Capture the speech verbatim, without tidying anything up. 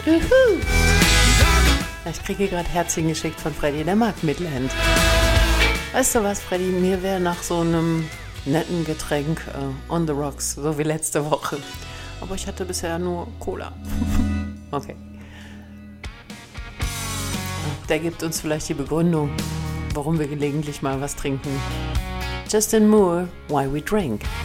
Juhu. Ich kriege gerade Herzchen geschickt von Freddy, der mag Midland. Weißt du was, Freddy, mir wäre nach so einem netten Getränk uh, on the rocks, so wie letzte Woche. Aber ich hatte bisher nur Cola. Okay. Der gibt uns vielleicht die Begründung, warum wir gelegentlich mal was trinken. Justin Moore, Why We Drink.